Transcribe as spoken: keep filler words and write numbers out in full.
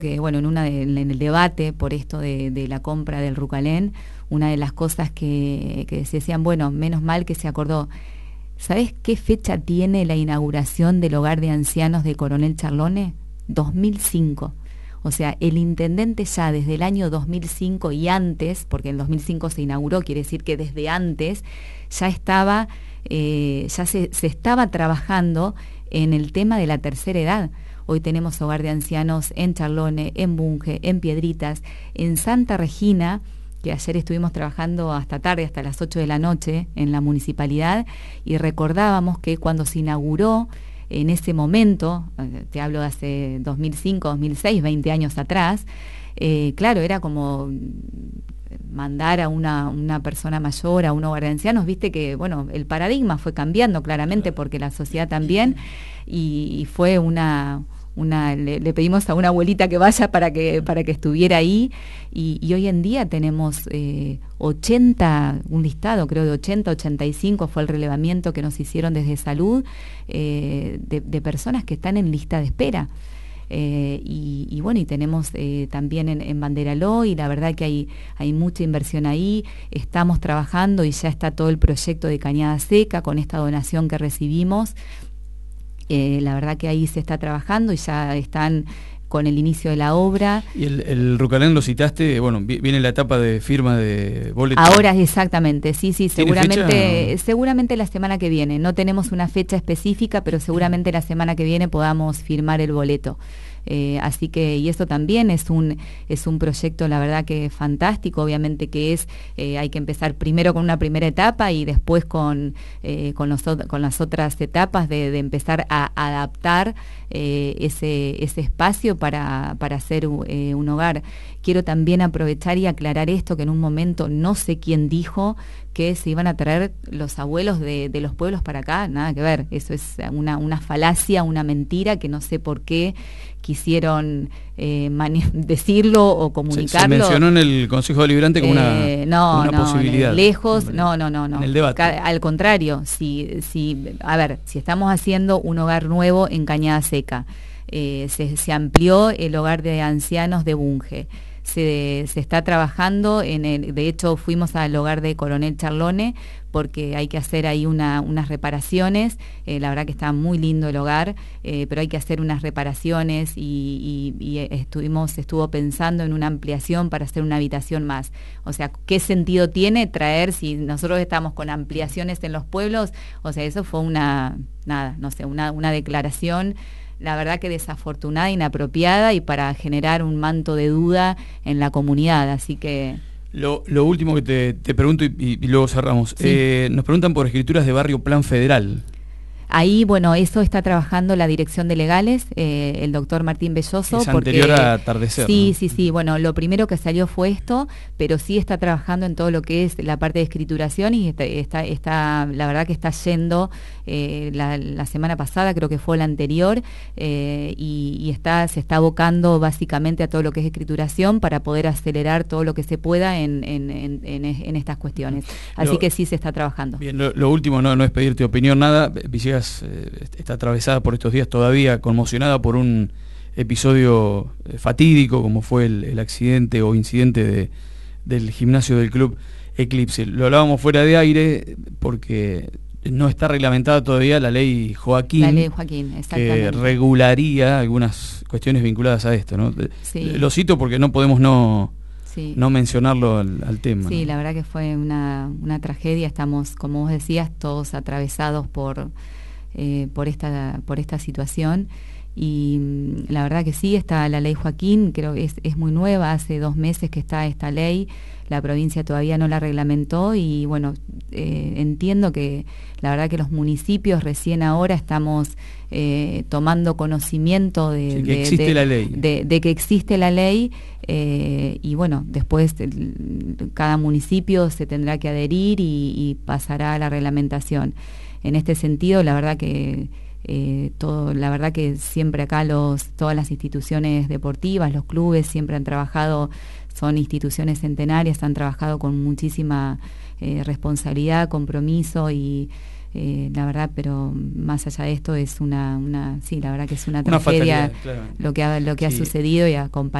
que bueno, en, una de, en el debate por esto de, de la compra del Rucalén, una de las cosas que, que se decían, bueno, menos mal que se acordó. ¿Sabés qué fecha tiene la inauguración del hogar de ancianos de Coronel Charlone? dos mil cinco. O sea, el intendente ya desde el año dos mil cinco y antes, porque en dos mil cinco se inauguró, quiere decir que desde antes ya estaba, eh, ya se, se estaba trabajando en el tema de la tercera edad. Hoy tenemos hogar de ancianos en Charlone, en Bunge, en Piedritas, en Santa Regina, que ayer estuvimos trabajando hasta tarde, hasta las ocho de la noche en la municipalidad, y recordábamos que cuando se inauguró en ese momento, te hablo de hace dos mil cinco, dos mil seis, veinte años atrás, eh, claro, era como mandar a una, una persona mayor a un hogar de ancianos, viste que, bueno, el paradigma fue cambiando claramente porque la sociedad también, y, y fue una... Una, le, le pedimos a una abuelita que vaya para que para que estuviera ahí, y, y hoy en día tenemos eh, ochenta, un listado creo de ochenta, ochenta y cinco fue el relevamiento que nos hicieron desde salud, eh, de, de personas que están en lista de espera. Eh, y, y bueno, y tenemos eh, también en, en Banderaló, y la verdad que hay, hay mucha inversión ahí. Estamos trabajando y ya está todo el proyecto de Cañada Seca con esta donación que recibimos. Eh, la verdad que ahí se está trabajando y ya están con el inicio de la obra. Y el, el Rucalén lo citaste, bueno, viene la etapa de firma de boleto. Ahora exactamente, sí, sí, seguramente, fecha? seguramente la semana que viene. No tenemos una fecha específica, pero seguramente la semana que viene podamos firmar el boleto. Eh, así que, y eso también es un es un proyecto, la verdad que fantástico, obviamente que es, eh, hay que empezar primero con una primera etapa y después con, eh, con, los, con las otras etapas de, de empezar a adaptar eh, ese, ese espacio para, para hacer eh, un hogar. Quiero también aprovechar y aclarar esto, que en un momento no sé quién dijo que se iban a traer los abuelos de, de los pueblos para acá, nada que ver, eso es una, una falacia, una mentira que no sé por qué quisieron eh, decirlo o comunicarlo. Se, se mencionó en el Consejo Deliberante como eh, una, no, una no, posibilidad. Lejos, no, no, no, no. En el debate. Al contrario, si, si, a ver, si estamos haciendo un hogar nuevo en Cañada Seca, eh, se, se amplió el hogar de ancianos de Bunge. Se, se está trabajando en el, de hecho fuimos al hogar de Coronel Charlone porque hay que hacer ahí una, unas reparaciones, eh, la verdad que está muy lindo el hogar, eh, pero hay que hacer unas reparaciones y, y, y estuvimos, estuvo pensando en una ampliación para hacer una habitación más. O sea, ¿qué sentido tiene traer si nosotros estamos con ampliaciones en los pueblos? O sea, eso fue una, nada, no sé, una, una declaración, la verdad que desafortunada, inapropiada y para generar un manto de duda en la comunidad, así que... Lo, lo último que te, te pregunto y, y luego cerramos, sí. eh, nos preguntan por escrituras de barrio Plan Federal. Ahí, bueno, eso está trabajando la Dirección de Legales, eh, el doctor Martín Belloso. Es porque, anterior a Atardecer. Sí, ¿no? sí, sí. Bueno, lo primero que salió fue esto, pero sí está trabajando en todo lo que es la parte de escrituración y está, está, está la verdad que está yendo eh, la, la semana pasada, creo que fue la anterior, eh, y, y está se está abocando básicamente a todo lo que es escrituración para poder acelerar todo lo que se pueda en, en, en, en, en estas cuestiones. Así lo, que sí se está trabajando. Bien, lo, lo último, no, no es pedirte opinión, nada. Villegas está atravesada por estos días todavía, conmocionada por un episodio fatídico como fue el, el accidente o incidente de, del gimnasio del club Eclipse. Lo hablábamos fuera de aire porque no está reglamentada todavía la ley Joaquín, la ley Joaquín, exactamente, que regularía algunas cuestiones vinculadas a esto, ¿no? Sí. Lo cito porque no podemos no... Sí. no mencionarlo al, al tema. Sí, ¿no? La verdad que fue una, una tragedia. Estamos, como vos decías, todos atravesados por, eh, por, esta, por esta situación. Y mm, la verdad que sí, está la ley Joaquín, creo que es, es muy nueva, hace dos meses que está esta ley, la provincia todavía no la reglamentó y bueno, eh, entiendo que la verdad que los municipios recién ahora estamos eh, tomando conocimiento de, sí, que de, existe de, la ley. De, de que existe la ley eh, y bueno, después el, cada municipio se tendrá que adherir y, y pasará a la reglamentación. En este sentido, la verdad que Eh, todo, la verdad que siempre acá los, todas las instituciones deportivas, los clubes siempre han trabajado, son instituciones centenarias, han trabajado con muchísima eh, responsabilidad, compromiso y Eh, la verdad, pero más allá de esto es una, una sí, la verdad que es una, una tragedia fatalidad, claro. lo que ha, lo que Sí. ha sucedido y acompañado